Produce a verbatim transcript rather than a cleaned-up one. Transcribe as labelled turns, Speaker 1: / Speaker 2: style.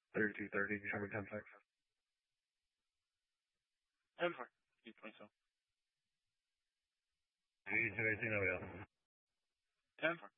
Speaker 1: thirty-two thirty, you show me ten six.
Speaker 2: ten four. Keep twenty seven.
Speaker 1: eighty-two eighteen, oh yeah.
Speaker 2: ten four.